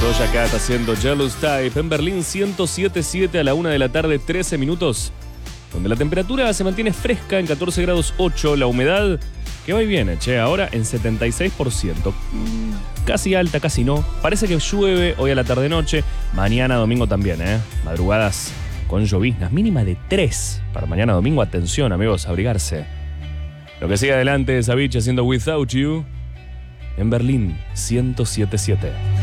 Doja Cat haciendo Jealous Type. En Berlín 107.7 a la 1 de la tarde, 13 minutos. Donde la temperatura se mantiene fresca en 14 grados 8. La humedad que va y viene, ahora en 76%. Casi alta, casi no. Parece que llueve hoy a la tarde-noche. Mañana domingo también, madrugadas con lloviznas. Mínima de 3 para mañana domingo. Atención, amigos, abrigarse. Lo que sigue adelante es Avicii haciendo Without You. En Berlín 107.7.